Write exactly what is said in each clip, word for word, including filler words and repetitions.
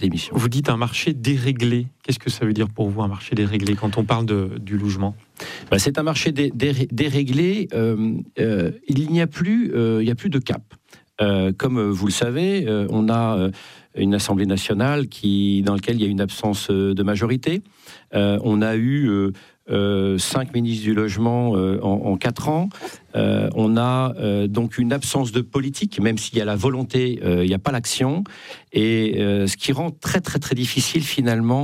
d'émission. Vous dites un marché déréglé. Qu'est-ce que ça veut dire pour vous, un marché déréglé, quand on parle de, du logement ? Ben, c'est un marché dé, dé, déréglé. Euh, euh, il n'y a plus, euh, il y a plus de cap. Euh, comme vous le savez, euh, on a euh, une Assemblée nationale qui, dans laquelle il y a une absence de majorité. Euh, on a eu euh, euh, cinq ministres du logement euh, en, en quatre ans. Euh, on a euh, donc une absence de politique, même s'il y a la volonté, euh, il n'y a pas l'action. Et euh, ce qui rend très très très difficile finalement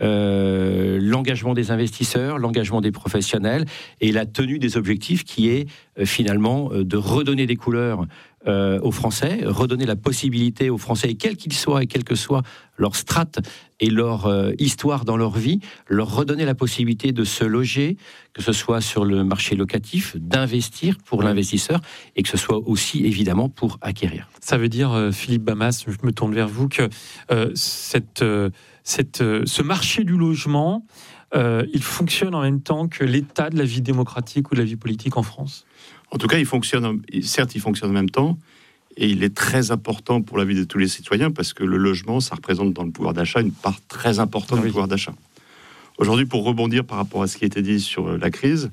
Euh, l'engagement des investisseurs, l'engagement des professionnels et la tenue des objectifs qui est euh, finalement euh, de redonner des couleurs euh, aux Français, redonner la possibilité aux Français, quels qu'ils soient et quelle que soit leur strate et leur euh, histoire dans leur vie, leur redonner la possibilité de se loger, que ce soit sur le marché locatif, d'investir pour l'investisseur et que ce soit aussi évidemment pour acquérir. Ça veut dire, euh, Philippe Bamas, je me tourne vers vous, que euh, cette... Euh, Cette, euh, ce marché du logement, euh, il fonctionne en même temps que l'état de la vie démocratique ou de la vie politique en France ? En tout cas, il fonctionne, certes, il fonctionne en même temps, et il est très important pour la vie de tous les citoyens, parce que le logement, ça représente dans le pouvoir d'achat une part très importante ah oui. du pouvoir d'achat. Aujourd'hui, pour rebondir par rapport à ce qui a été dit sur la crise,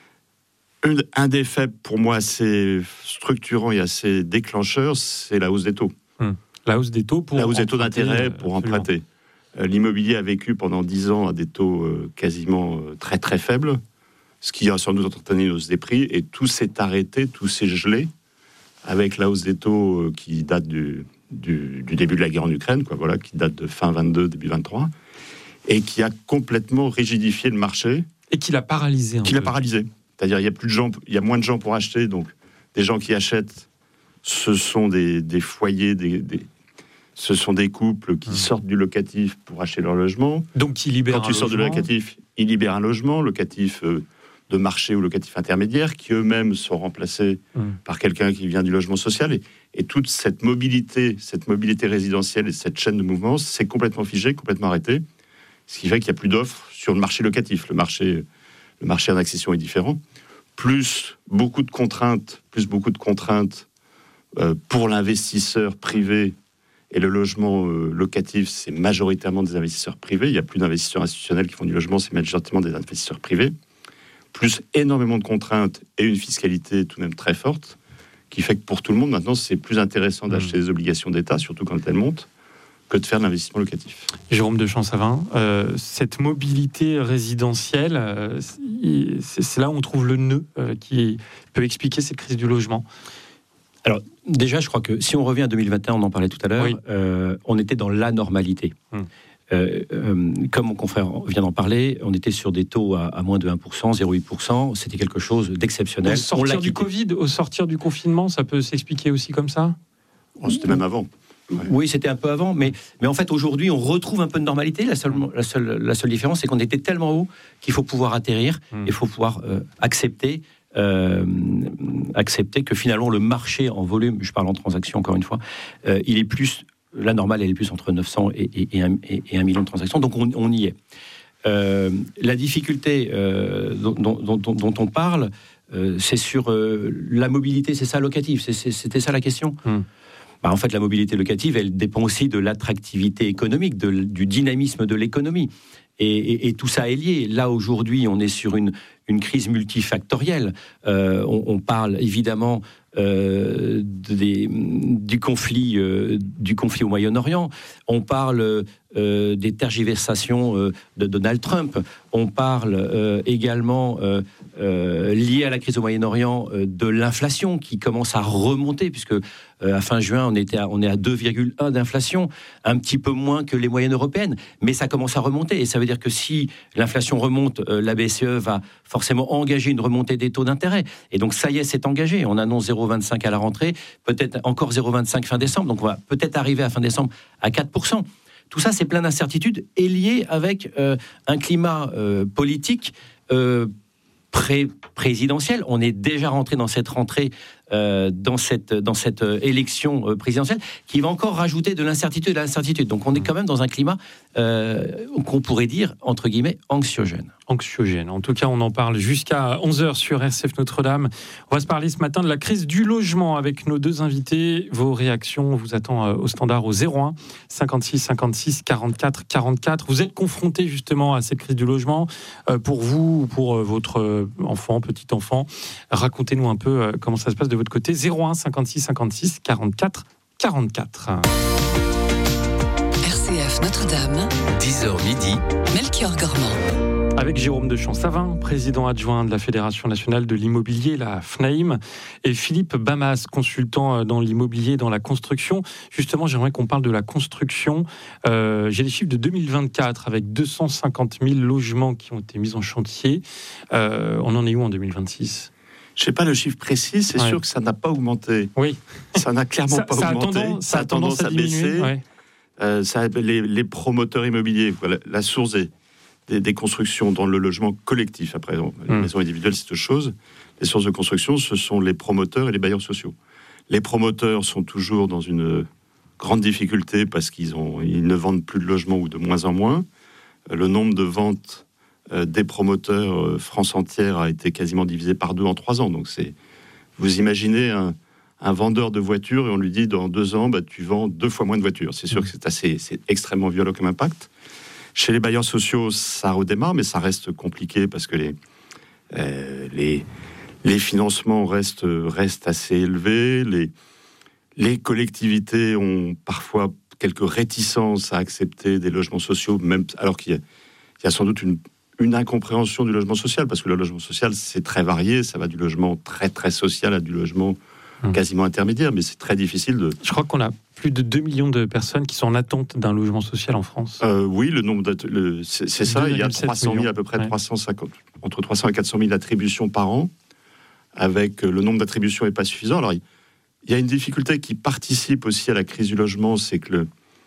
une, un des faits, pour moi, assez structurant et assez déclencheur, c'est la hausse des taux. Hum. La hausse des taux pour La hausse des taux d'intérêt pour absolument. emprunter. L'immobilier a vécu pendant dix ans à des taux euh, quasiment euh, très très faibles, ce qui a sans doute entraîné une hausse des prix, et tout s'est arrêté, tout s'est gelé, avec la hausse des taux euh, qui date du, du, du début de la guerre en Ukraine, quoi, voilà, qui date de fin vingt-deux, début vingt-trois, et qui a complètement rigidifié le marché. Et qui l'a paralysé. Qui l'a paralysé. C'est-à-dire il y a plus de gens, il y a moins de gens pour acheter, donc des gens qui achètent, ce sont des, des foyers, des, des Ce sont des couples qui mmh. sortent du locatif pour acheter leur logement. Donc, qui libèrent un logement. Quand tu sors du locatif, ils libèrent un logement, locatif euh, de marché ou locatif intermédiaire, qui eux-mêmes sont remplacés mmh. par quelqu'un qui vient du logement social. Et, et toute cette mobilité, cette mobilité résidentielle et cette chaîne de mouvement, c'est complètement figé, complètement arrêté. Ce qui fait qu'il n'y a plus d'offres sur le marché locatif. Le marché, le marché en accession est différent. Plus beaucoup de contraintes, plus beaucoup de contraintes euh, pour l'investisseur privé. Et le logement euh, locatif, c'est majoritairement des investisseurs privés. Il n'y a plus d'investisseurs institutionnels qui font du logement, c'est majoritairement des investisseurs privés. Plus énormément de contraintes et une fiscalité tout de même très forte, qui fait que pour tout le monde, maintenant, c'est plus intéressant d'acheter mmh. des obligations d'État, surtout quand elles montent, que de faire de l'investissement locatif. Jérôme de Champsavin, euh, cette mobilité résidentielle, euh, c'est, c'est là où on trouve le nœud euh, qui peut expliquer cette crise du logement. Alors, déjà, je crois que si on revient à deux mille vingt et un, on en parlait tout à l'heure, oui. euh, on était dans l'anormalité. Hum. Euh, euh, comme mon confrère vient d'en parler, on était sur des taux à, à moins de un pour cent, zéro virgule huit pour cent. C'était quelque chose d'exceptionnel. Au sortir du Covid, au sortir du confinement, ça peut s'expliquer aussi comme ça ? Oh, c'était même avant. Ouais. Oui, c'était un peu avant, mais, mais en fait, aujourd'hui, on retrouve un peu de normalité. La seule, la seule, la seule différence, c'est qu'on était tellement haut qu'il faut pouvoir atterrir, il hum. faut pouvoir euh, accepter Euh, accepter que finalement le marché en volume, je parle en transaction encore une fois, euh, il est plus, la normale elle est plus entre neuf cents et, et, et, un, et, et un million de transactions, donc on, on y est. Euh, la difficulté euh, dont, dont, dont, dont on parle, euh, c'est sur euh, la mobilité, c'est ça locative, c'est, c'est, c'était ça la question. Hum. Bah, en fait, la mobilité locative, elle dépend aussi de l'attractivité économique, de, du dynamisme de l'économie. Et, et, et tout ça est lié. Là, aujourd'hui, on est sur une, une crise multifactorielle. Euh, on, on parle évidemment euh, des, du, conflit, euh, du conflit au Moyen-Orient. On parle euh, des tergiversations euh, de Donald Trump. On parle euh, également, euh, euh, lié à la crise au Moyen-Orient, euh, de l'inflation qui commence à remonter, puisque euh, à fin juin, on, était à, on est à deux virgule un d'inflation, un petit peu moins que les moyennes européennes. Mais ça commence à remonter. Et ça veut dire que si l'inflation remonte, euh, la B C E va forcément engager une remontée des taux d'intérêt. Et donc, ça y est, c'est engagé. On annonce zéro virgule vingt-cinq à la rentrée, peut-être encore zéro virgule vingt-cinq fin décembre. Donc, on va peut-être arriver à fin décembre à quatre pour cent. Tout ça, c'est plein d'incertitudes et lié avec euh, un climat euh, politique euh, pré- présidentiel. On est déjà rentré dans cette rentrée euh, dans cette dans cette élection présidentielle, qui va encore rajouter de l'incertitude à l'incertitude. Donc on est quand même dans un climat euh, qu'on pourrait dire entre guillemets anxiogène. Anxiogène. En tout cas, on en parle jusqu'à onze heures sur R C F Notre-Dame. On va se parler ce matin de la crise du logement avec nos deux invités. Vos réactions, on vous attend au standard au zéro un cinquante-six cinquante-six quarante-quatre quarante-quatre. Vous êtes confrontés justement à cette crise du logement. Euh, pour vous ou pour euh, votre enfant, petit enfant, racontez-nous un peu euh, comment ça se passe de votre côté. zéro un cinquante-six cinquante-six quarante-quatre quarante-quatre. R C F Notre-Dame, dix heures midi, Melchior Gormand. Avec Jérôme de Champs-Savin, président adjoint de la Fédération nationale de l'immobilier, la F N A I M, et Philippe Bamas, consultant dans l'immobilier, dans la construction. Justement, j'aimerais qu'on parle de la construction. Euh, j'ai les chiffres de deux mille vingt-quatre, avec deux cent cinquante mille logements qui ont été mis en chantier. Euh, on en est où en deux mille vingt-six ? Je ne sais pas le chiffre précis, c'est ouais. sûr que ça n'a pas augmenté. Oui. Ça n'a clairement ça, pas ça augmenté. A tendance, ça a tendance, tendance à, à baisser. Ouais. Euh, ça, les, les promoteurs immobiliers, voilà, la source des... Des, des constructions dans le logement collectif. Après, les mmh. maisons individuelles, c'est autre chose. Les sources de construction, ce sont les promoteurs et les bailleurs sociaux. Les promoteurs sont toujours dans une grande difficulté parce qu'ils ont, ils ne vendent plus de logements ou de moins en moins. Le nombre de ventes euh, des promoteurs euh, France entière a été quasiment divisé par deux en trois ans. Donc, c'est, vous imaginez un, un vendeur de voitures et on lui dit dans deux ans, bah, tu vends deux fois moins de voitures. C'est sûr mmh. que c'est assez, c'est extrêmement violent comme impact. Chez les bailleurs sociaux, ça redémarre, mais ça reste compliqué parce que les, euh, les, les financements restent, restent assez élevés. Les, les collectivités ont parfois quelques réticences à accepter des logements sociaux, même, alors qu'il y a, il y a sans doute une, une incompréhension du logement social, parce que le logement social, c'est très varié. Ça va du logement très, très social à du logement mmh. quasiment intermédiaire, mais c'est très difficile de... Je crois qu'on a plus de deux millions de personnes qui sont en attente d'un logement social en France. Euh, oui, le nombre le, c'est, c'est ça. Il y a trois cent mille, à peu près ouais. trois cent cinquante, entre trois cents et quatre cent mille attributions par an. Avec le nombre d'attributions n'est pas suffisant. Alors, il y a une difficulté qui participe aussi à la crise du logement, c'est que le,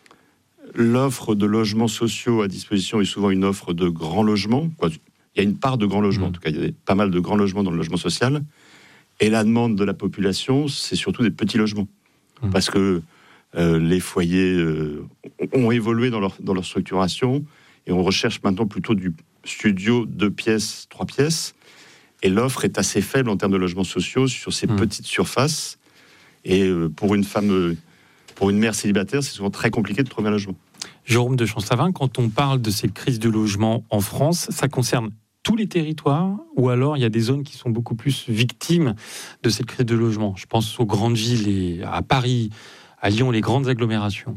l'offre de logements sociaux à disposition est souvent une offre de grands logements. Quoi, il y a une part de grands logements, mmh. en tout cas, il y a pas mal de grands logements dans le logement social. Et la demande de la population, c'est surtout des petits logements, mmh. parce que Euh, les foyers euh, ont évolué dans leur, dans leur structuration et on recherche maintenant plutôt du studio deux pièces, trois pièces, et l'offre est assez faible en termes de logements sociaux sur ces mmh. petites surfaces, et euh, pour une femme, euh, pour une mère célibataire, c'est souvent très compliqué de trouver un logement. Jérôme de Champs-Savin, quand on parle de ces crises de logement en France, ça concerne tous les territoires, ou alors il y a des zones qui sont beaucoup plus victimes de cette crise de logement ? Je pense aux grandes villes, et à Paris, à Lyon, les grandes agglomérations.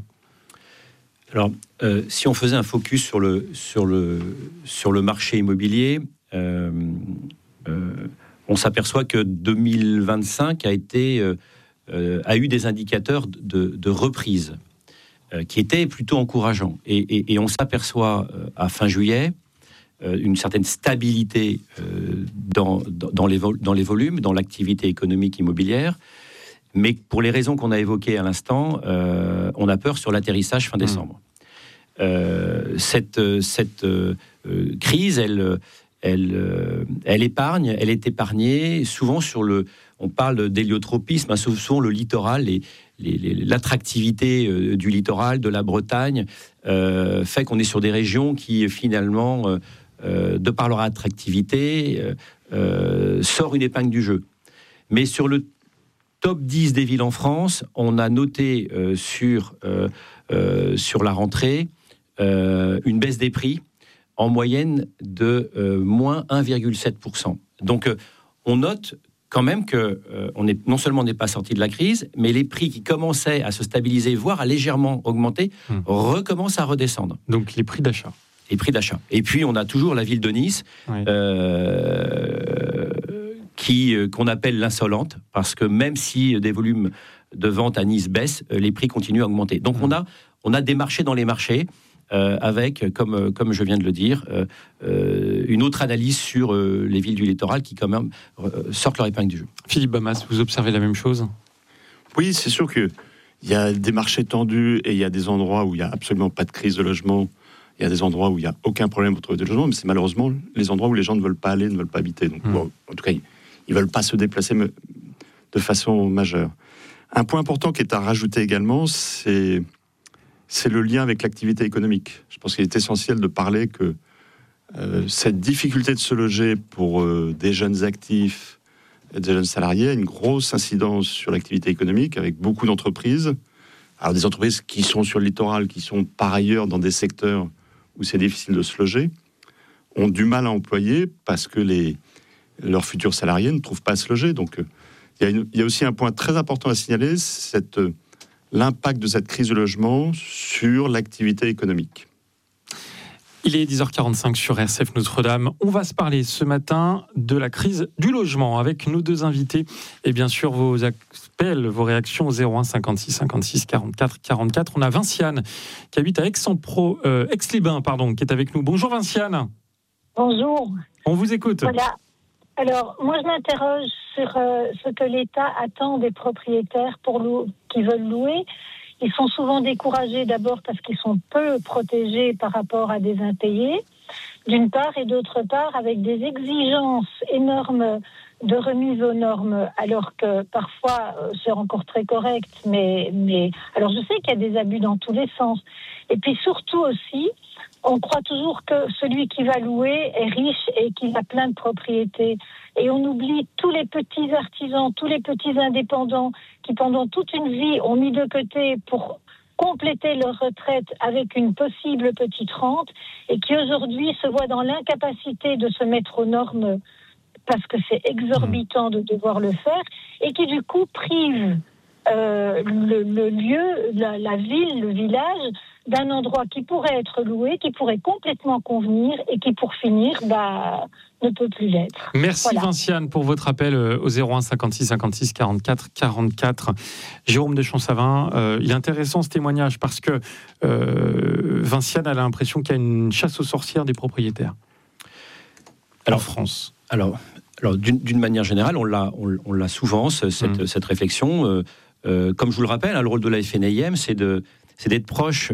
Alors, euh, si on faisait un focus sur le, sur le, sur le marché immobilier, euh, euh, on s'aperçoit que deux mille vingt-cinq a, été, euh, a eu des indicateurs de, de reprise euh, qui étaient plutôt encourageants. Et, et, et on s'aperçoit euh, à fin juillet euh, une certaine stabilité euh, dans, dans, dans, les vo- dans les volumes, dans l'activité économique immobilière. Mais pour les raisons qu'on a évoquées à l'instant, euh, on a peur sur l'atterrissage fin décembre. Mmh. Euh, cette cette euh, crise, elle, elle, euh, elle épargne, elle est épargnée souvent sur le... On parle d'héliotropisme, hein, souvent le littoral, les, les, les, l'attractivité euh, du littoral, de la Bretagne, euh, fait qu'on est sur des régions qui, finalement, euh, euh, de par leur attractivité, euh, euh, sort une épingle du jeu. Mais sur le top dix des villes en France, on a noté euh, sur, euh, euh, sur la rentrée euh, une baisse des prix en moyenne de euh, moins un virgule sept pour cent. Donc euh, on note quand même que euh, on est, non seulement on n'est pas sorti de la crise, mais les prix qui commençaient à se stabiliser, voire à légèrement augmenter, mmh. recommencent à redescendre. Donc les prix d'achat. Les prix d'achat. Et puis on a toujours la ville de Nice, oui. euh, qui, euh, qu'on appelle l'insolente, parce que même si des volumes de vente à Nice baissent, les prix continuent à augmenter. Donc mmh. on, a, on a des marchés dans les marchés, euh, avec, comme, comme je viens de le dire, euh, euh, une autre analyse sur euh, les villes du littoral qui quand même euh, sortent leur épingle du jeu. Philippe Bamas, vous observez la même chose ? Oui, c'est sûr qu'il y a des marchés tendus et il y a des endroits où il n'y a absolument pas de crise de logement. Il y a des endroits où il n'y a aucun problème pour trouver des logements, mais c'est malheureusement les endroits où les gens ne veulent pas aller, ne veulent pas habiter. Donc, mmh. bon, en tout cas, ils ne veulent pas se déplacer de de façon majeure. Un point important qui est à rajouter également, c'est, c'est le lien avec l'activité économique. Je pense qu'il est essentiel de parler que euh, cette difficulté de se loger pour euh, des jeunes actifs, des jeunes salariés, a une grosse incidence sur l'activité économique avec beaucoup d'entreprises. Alors des entreprises qui sont sur le littoral, qui sont par ailleurs dans des secteurs où c'est difficile de se loger, ont du mal à employer parce que les, leurs futurs salariés ne trouvent pas à se loger. Donc il y a une, il y a aussi un point très important à signaler, c'est l'impact de cette crise du logement sur l'activité économique. Il est dix heures quarante-cinq sur R C F Notre-Dame. On va se parler ce matin de la crise du logement avec nos deux invités et bien sûr vos appels, vos réactions au zéro un cinquante-six cinquante-six quarante-quatre quarante-quatre. On a Vinciane qui habite à Aix-en-Pro, euh, Aix-les-Bains, pardon, qui est avec nous. Bonjour Vinciane. Bonjour. On vous écoute. Voilà. Alors, moi je m'interroge sur euh, ce que l'État attend des propriétaires pour lou- qui veulent louer. Ils sont souvent découragés d'abord parce qu'ils sont peu protégés par rapport à des impayés, d'une part, et d'autre part avec des exigences énormes de remise aux normes, alors que parfois c'est encore très correct, mais, mais alors je sais qu'il y a des abus dans tous les sens. Et puis surtout aussi, on croit toujours que celui qui va louer est riche et qu'il a plein de propriétés. Et on oublie tous les petits artisans, tous les petits indépendants qui pendant toute une vie ont mis de côté pour compléter leur retraite avec une possible petite rente et qui aujourd'hui se voient dans l'incapacité de se mettre aux normes parce que c'est exorbitant de devoir le faire et qui du coup privent euh, le, le lieu, la, la ville, le village d'un endroit qui pourrait être loué, qui pourrait complètement convenir et qui, pour finir, bah, ne peut plus l'être. Merci voilà. Vinciane pour votre appel au zéro un cinquante-six cinquante-six quarante-quatre quarante-quatre. Jérôme Deschamps-Savin, euh, il est intéressant ce témoignage parce que euh, Vinciane a l'impression qu'il y a une chasse aux sorcières des propriétaires alors, en France. Alors, alors d'une, d'une manière générale, on l'a, on, on l'a souvent, cette, mmh. cette réflexion. Euh, euh, comme je vous le rappelle, hein, le rôle de la F N I M, c'est de c'est d'être proche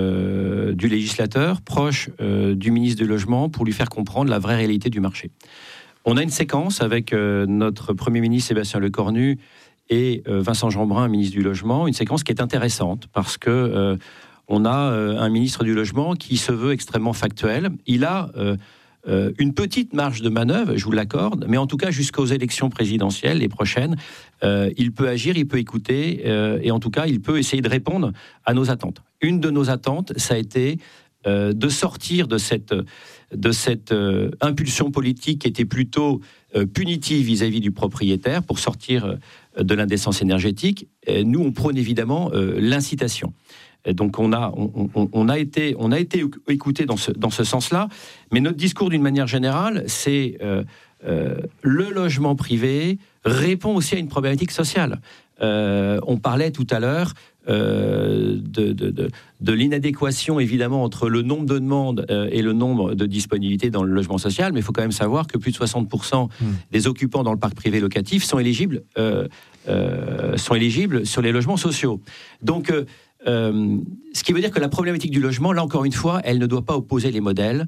euh, du législateur, proche euh, du ministre du Logement, pour lui faire comprendre la vraie réalité du marché. On a une séquence avec euh, notre Premier ministre Sébastien Lecornu et euh, Vincent Jeanbrun, ministre du Logement, une séquence qui est intéressante parce que euh, on a euh, un ministre du Logement qui se veut extrêmement factuel. Il a euh, Euh, une petite marge de manœuvre, je vous l'accorde, mais en tout cas jusqu'aux élections présidentielles, les prochaines, euh, il peut agir, il peut écouter, euh, et en tout cas, il peut essayer de répondre à nos attentes. Une de nos attentes, ça a été euh, de sortir de cette, de cette euh, impulsion politique qui était plutôt euh, punitive vis-à-vis du propriétaire pour sortir euh, de l'indécence énergétique. Et nous, on prône évidemment euh, l'incitation. Donc on a, on, on, on a été, on a été écouté dans ce, dans ce sens-là, mais notre discours d'une manière générale, c'est euh, euh, le logement privé répond aussi à une problématique sociale. Euh, on parlait tout à l'heure euh, de, de, de, de l'inadéquation évidemment entre le nombre de demandes euh, et le nombre de disponibilités dans le logement social, mais il faut quand même savoir que plus de soixante pour cent mmh. des occupants dans le parc privé locatif sont éligibles, euh, euh, sont éligibles sur les logements sociaux. Donc euh, Euh, ce qui veut dire que la problématique du logement, là encore une fois, elle ne doit pas opposer les modèles.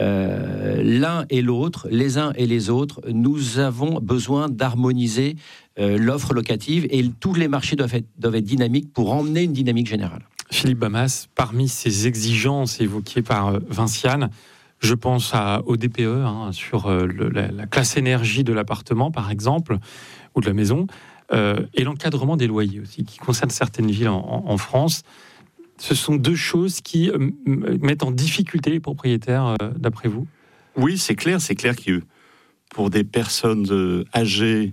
Euh, l'un et l'autre, les uns et les autres, nous avons besoin d'harmoniser euh, l'offre locative et tous les marchés doivent être, doivent être dynamiques pour emmener une dynamique générale. Philippe Bamas, parmi ces exigences évoquées par Vinciane, je pense à, au D P E, hein, sur euh, le, la, la classe énergie de l'appartement, par exemple, ou de la maison. Euh, et l'encadrement des loyers aussi, qui concerne certaines villes en, en, en France. Ce sont deux choses qui euh, mettent en difficulté les propriétaires, euh, d'après vous ? Oui, c'est clair. C'est clair que pour des personnes euh, âgées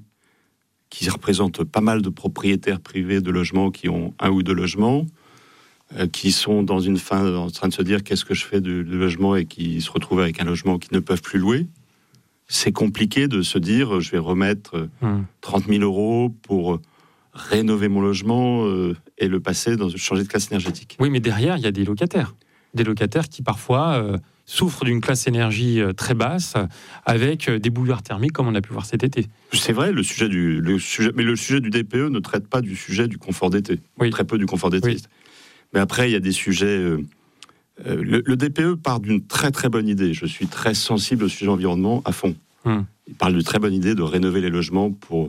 qui représentent pas mal de propriétaires privés de logements qui ont un ou deux logements, euh, qui sont dans une fin en train de se dire qu'est-ce que je fais de, de logement et qui se retrouvent avec un logement qu'ils ne peuvent plus louer, c'est compliqué de se dire je vais remettre trente mille euros pour rénover mon logement euh, et le passer dans changer de classe énergétique. Oui, mais derrière, il y a des locataires. Des locataires qui parfois euh, souffrent d'une classe énergie euh, très basse avec euh, des bouilloires thermiques comme on a pu voir cet été. C'est vrai, le sujet du, le sujet, mais le sujet du D P E ne traite pas du sujet du confort d'été. Oui. Très peu du confort d'été. Oui. Mais après, il y a des sujets... Euh, Euh, le, le D P E part d'une très très bonne idée. Je suis très sensible au sujet environnement à fond. Hum. Il parle d'une très bonne idée de rénover les logements pour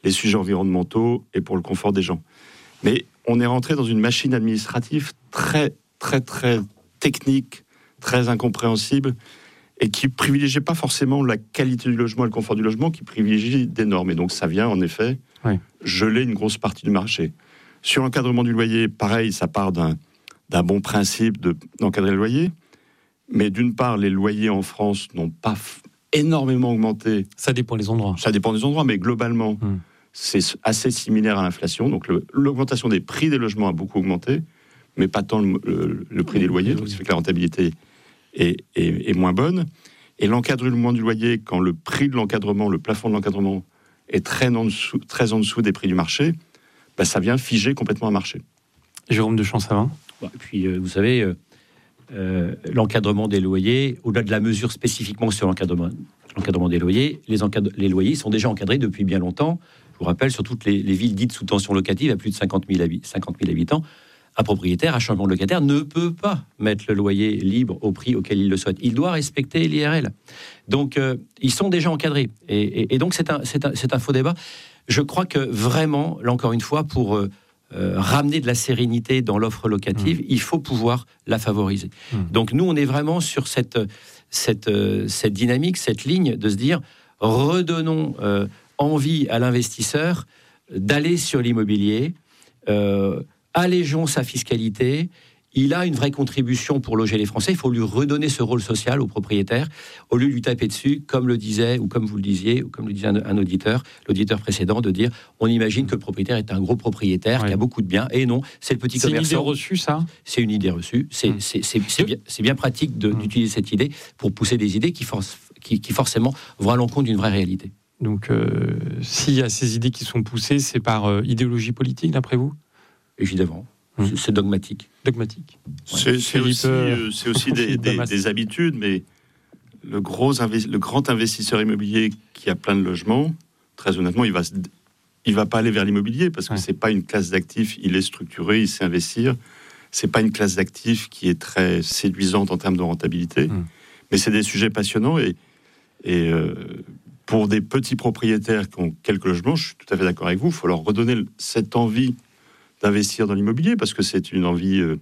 les sujets environnementaux et pour le confort des gens. Mais on est rentré dans une machine administrative très, très, très technique, très incompréhensible, et qui ne privilégie pas forcément la qualité du logement et le confort du logement, qui privilégie des normes. Et donc ça vient, en effet, oui. geler une grosse partie du marché. Sur l'encadrement du loyer, pareil, ça part d'un, d'un bon principe de, d'encadrer le loyer. Mais d'une part, les loyers en France n'ont pas f- énormément augmenté. Ça dépend des endroits. Ça dépend des endroits, mais globalement... Hum. C'est assez similaire à l'inflation. Donc, le, l'augmentation des prix des logements a beaucoup augmenté, mais pas tant le, le, le prix des loyers. Donc, ça fait que la rentabilité est, est, est moins bonne. Et l'encadrement du loyer, quand le prix de l'encadrement, le plafond de l'encadrement est très en dessous, très en dessous des prix du marché, bah, ça vient figer complètement un marché. Jérôme de Champsavin. Et puis, euh, vous savez, euh, euh, l'encadrement des loyers, au-delà de la mesure spécifiquement sur l'encadrement, l'encadrement des loyers, les, encadre, les loyers sont déjà encadrés depuis bien longtemps. Je vous rappelle, sur toutes les, les villes dites sous tension locative, à plus de cinquante mille habitants, un propriétaire à changement de locataire ne peut pas mettre le loyer libre au prix auquel il le souhaite. Il doit respecter l'I R L. Donc, euh, ils sont déjà encadrés. Et, et, et donc, c'est un, c'est, un, c'est un faux débat. Je crois que vraiment, là encore une fois, pour euh, euh, ramener de la sérénité dans l'offre locative, mmh. il faut pouvoir la favoriser. Mmh. Donc, nous, on est vraiment sur cette, cette, euh, cette dynamique, cette ligne de se dire, redonnons... Euh, envie à l'investisseur d'aller sur l'immobilier, euh, allégeons sa fiscalité. Il a une vraie contribution pour loger les Français. Il faut lui redonner ce rôle social aux propriétaires, au lieu de lui taper dessus, comme le disait, ou comme vous le disiez, ou comme le disait un, un auditeur, l'auditeur précédent, de dire on imagine que le propriétaire est un gros propriétaire, ouais. qui a beaucoup de biens, et non, c'est le petit c'est commerçant. C'est une idée reçue, ça ? C'est une idée reçue. C'est, mmh. c'est, c'est, c'est, bien, c'est bien pratique de, mmh. d'utiliser cette idée pour pousser des idées qui, force, qui, qui forcément vont à l'encontre d'une vraie réalité. Donc, euh, s'il y a ces idées qui sont poussées, c'est par euh, idéologie politique, d'après vous ? Évidemment. Mmh. C'est, c'est dogmatique. Dogmatique. Ouais. C'est, c'est aussi, euh, c'est aussi des, des, des habitudes, mais le, gros inv- le grand investisseur immobilier qui a plein de logements, très honnêtement, il va, il va pas aller vers l'immobilier parce que ouais. c'est pas une classe d'actifs. Il est structuré, il sait investir. C'est pas une classe d'actifs qui est très séduisante en termes de rentabilité, mmh. mais c'est des sujets passionnants et, et euh, pour des petits propriétaires qui ont quelques logements, je suis tout à fait d'accord avec vous, il faut leur redonner cette envie d'investir dans l'immobilier, parce que c'est une envie, euh,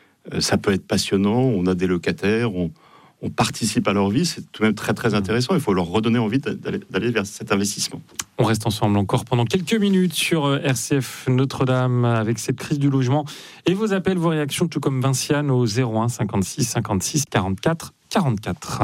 ça peut être passionnant, on a des locataires, on, on participe à leur vie, c'est tout de même très très intéressant, il faut leur redonner envie d'aller, d'aller vers cet investissement. On reste ensemble encore pendant quelques minutes sur R C F Notre-Dame avec cette crise du logement et vos appels, vos réactions, tout comme Vinciane au zéro un cinquante-six cinquante-six quarante-quatre quarante-quatre.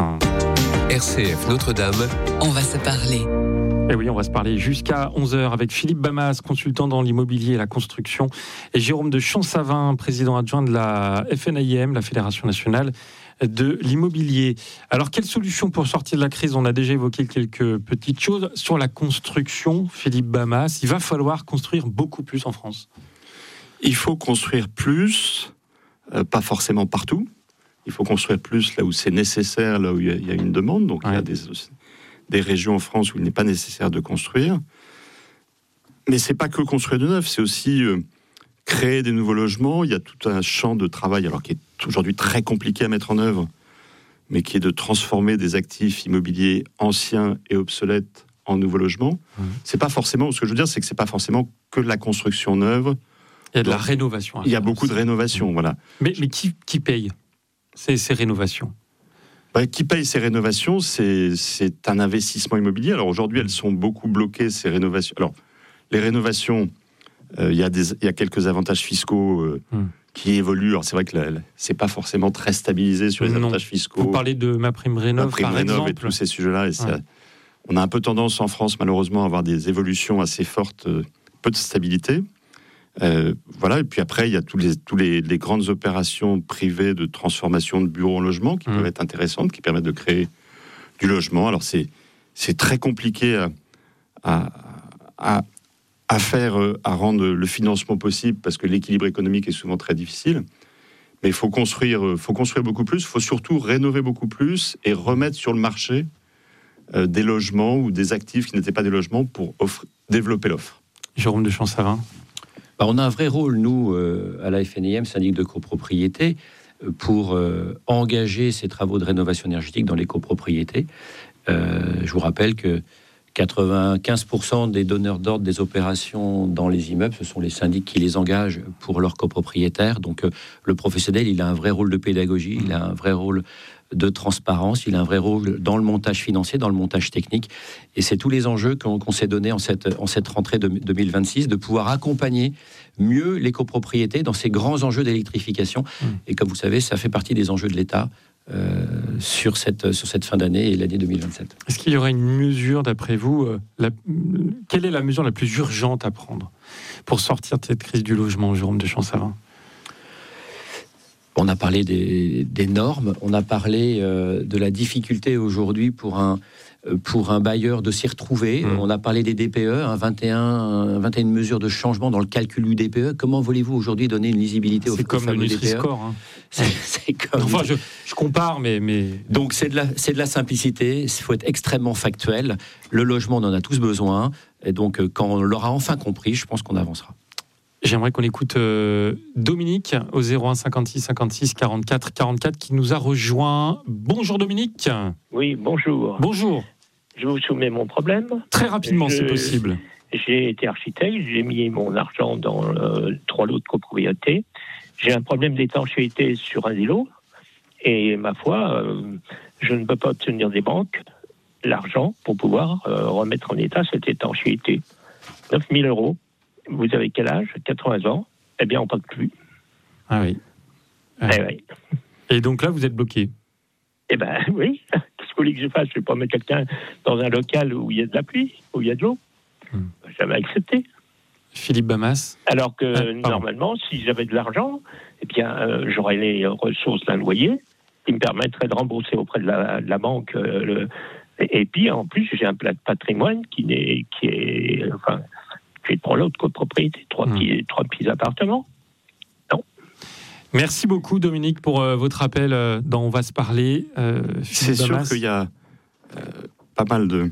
R C F Notre-Dame, on va se parler. Et oui, on va se parler jusqu'à onze heures avec Philippe Bamas, consultant dans l'immobilier et la construction, et Jérôme de Champsavin, président adjoint de la F N A I M, la Fédération nationale de l'immobilier. Alors, quelle solution pour sortir de la crise ? On a déjà évoqué quelques petites choses. Sur la construction, Philippe Bamas, il va falloir construire beaucoup plus en France. Il faut construire plus, euh, pas forcément partout. Il faut construire plus là où c'est nécessaire, là où il y, y a une demande. Donc, ouais. il y a des, des régions en France où il n'est pas nécessaire de construire. Mais c'est pas que construire de neuf, c'est aussi euh, créer des nouveaux logements. Il y a tout un champ de travail, alors qui est aujourd'hui très compliqué à mettre en œuvre, mais qui est de transformer des actifs immobiliers anciens et obsolètes en nouveaux logements. Mmh. C'est pas forcément, ce que je veux dire, c'est que c'est pas forcément que de la construction neuve. Il y a de Donc, la rénovation. Il y a beaucoup de rénovation, mmh. voilà. Mais, mais qui, qui paye ces, ces rénovations ? Bah, qui paye ces rénovations, c'est, c'est un investissement immobilier. Alors aujourd'hui, elles sont beaucoup bloquées, ces rénovations. Alors, les rénovations, il euh, y, y a quelques avantages fiscaux euh, mmh. qui évoluent. Alors c'est vrai que la, la, c'est pas forcément très stabilisé sur les non. avantages fiscaux. Vous parlez de MaPrimeRénov', par MaPrimeRénov' exemple. et tous ces sujets-là. Et ouais. ça, on a un peu tendance en France, malheureusement, à avoir des évolutions assez fortes, euh, peu de stabilité. Euh, voilà, et puis après, il y a tous les, tous les, les grandes opérations privées de transformation de bureaux en logement qui mmh. peuvent être intéressantes, qui permettent de créer du logement. Alors, c'est, c'est très compliqué à, à, à, à faire, à rendre le financement possible parce que l'équilibre économique est souvent très difficile. Mais il faut construire, faut construire beaucoup plus, il faut surtout rénover beaucoup plus et remettre sur le marché euh, des logements ou des actifs qui n'étaient pas des logements pour offre, développer l'offre. Jérôme de Champsavin. Bah, on a un vrai rôle, nous, euh, à la F N A I M, syndic de copropriété, euh, pour euh, engager ces travaux de rénovation énergétique dans les copropriétés. Euh, je vous rappelle que quatre-vingt-quinze pour cent des donneurs d'ordre des opérations dans les immeubles, ce sont les syndics qui les engagent pour leurs copropriétaires. Donc euh, le professionnel, il a un vrai rôle de pédagogie, il a un vrai rôle de transparence, il a un vrai rôle dans le montage financier, dans le montage technique. Et c'est tous les enjeux qu'on, qu'on s'est donnés en cette, en cette rentrée de deux mille vingt-six, de pouvoir accompagner mieux les copropriétés dans ces grands enjeux d'électrification. Mmh. Et comme vous savez, ça fait partie des enjeux de l'État Euh, sur, cette, sur cette fin d'année et l'année deux mille vingt-sept. Est-ce qu'il y aurait une mesure, d'après vous, euh, la, quelle est la mesure la plus urgente à prendre pour sortir de cette crise du logement, Jérôme de Champsavin ? On a parlé des, des normes, on a parlé euh, de la difficulté aujourd'hui pour un, pour un bailleur de s'y retrouver. Mmh. On a parlé des D P E, hein, vingt et un, vingt et une mesures de changement dans le calcul du D P E. Comment voulez-vous aujourd'hui donner une lisibilité au, c'est au fameux D P E ? C'est comme le Nutri-Score. Hein. C'est, c'est comme... Enfin, je, je compare, mais... mais... Donc, c'est de, la, c'est de la simplicité. Il faut être extrêmement factuel. Le logement, on en a tous besoin. Et donc, quand on l'aura enfin compris, je pense qu'on avancera. J'aimerais qu'on écoute euh, Dominique au zéro un cinquante-six cinquante-six quarante-quatre quarante-quatre qui nous a rejoint. Bonjour Dominique. Oui, bonjour. Bonjour. Je vous soumets mon problème. Très rapidement, je, c'est possible. J'ai été architecte, j'ai mis mon argent dans euh, trois lots de copropriété. J'ai un problème d'étanchéité sur un îlot. Et ma foi, euh, je ne peux pas obtenir des banques l'argent pour pouvoir euh, remettre en état cette étanchéité. neuf mille euros. Vous avez quel âge ? quatre-vingts ans. Eh bien, on ne parle plus. Ah oui. Ah. Eh oui. Et donc là, vous êtes bloqué ? Eh bien, oui. Qu'est-ce que vous voulez que je fasse ? Je ne vais pas mettre quelqu'un dans un local où il y a de la pluie, où il y a de l'eau. Hmm. J'avais accepté. Philippe Bamas. Alors que, ah, normalement, si j'avais de l'argent, eh bien, euh, j'aurais les ressources d'un loyer qui me permettrait de rembourser auprès de la, de la banque. Euh, le... et, et puis, en plus, j'ai un plat de patrimoine qui, n'est, qui est... Enfin, j'ai trois lots de copropriété, trois, mmh. petits, trois petits appartements. Non. Merci beaucoup, Dominique, pour euh, votre appel euh, dans On va se parler. Euh, C'est sûr qu'il y a euh, pas mal de...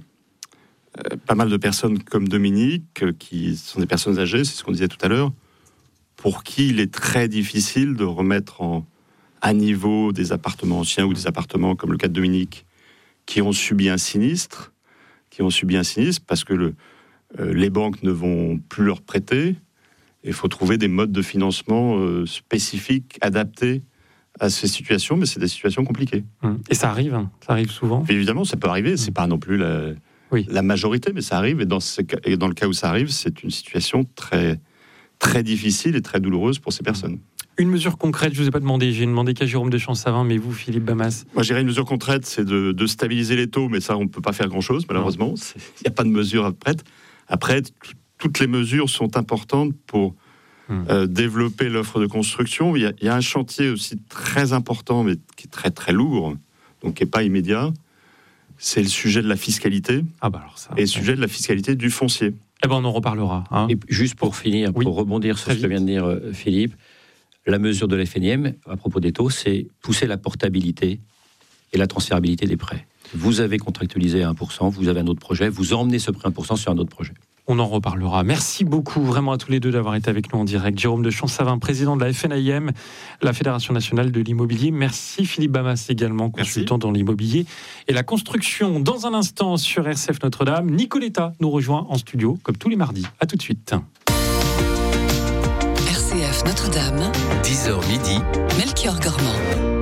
Euh, pas mal de personnes comme Dominique, euh, qui sont des personnes âgées, c'est ce qu'on disait tout à l'heure, pour qui il est très difficile de remettre en, à niveau des appartements anciens ou des appartements, comme le cas de Dominique, qui ont subi un sinistre, qui ont subi un sinistre parce que le, euh, les banques ne vont plus leur prêter. Il faut trouver des modes de financement euh, spécifiques, adaptés à ces situations, mais c'est des situations compliquées. Et ça arrive, hein, ça arrive souvent. Et évidemment, ça peut arriver, c'est pas non plus la... Oui. La majorité, mais ça arrive, et dans, ce, et dans le cas où ça arrive, c'est une situation très, très difficile et très douloureuse pour ces personnes. Une mesure concrète, je ne vous ai pas demandé, j'ai demandé qu'à Jérôme de Champsavin, mais vous, Philippe Bamas ? Moi, je dirais une mesure concrète, c'est de, de stabiliser les taux, mais ça, on ne peut pas faire grand-chose, malheureusement. Il n'y a pas de mesure prête. Après, t- toutes les mesures sont importantes pour hum. euh, développer l'offre de construction. Il y, a, il y a un chantier aussi très important, mais qui est très, très lourd, donc qui n'est pas immédiat. C'est le sujet de la fiscalité ah bah alors ça, et le sujet de la fiscalité du foncier. Eh ben on en reparlera. Hein. Et juste pour finir, pour oui, rebondir sur ce que vient de dire euh, Philippe, la mesure de l'F N I M, à propos des taux, c'est pousser la portabilité et la transférabilité des prêts. Vous avez contractualisé à un pour cent, vous avez un autre projet, vous emmenez ce prêt à un pour cent sur un autre projet. On en reparlera. Merci beaucoup vraiment à tous les deux d'avoir été avec nous en direct. Jérôme de Champsavin, président de la F N I M, la Fédération Nationale de l'Immobilier. Merci Philippe Bamas également, consultant Merci. Dans l'immobilier et la construction. Dans un instant sur R C F Notre-Dame, Nicoletta nous rejoint en studio comme tous les mardis. À tout de suite. R C F Notre-Dame, dix heures midi, Melchior Gormand.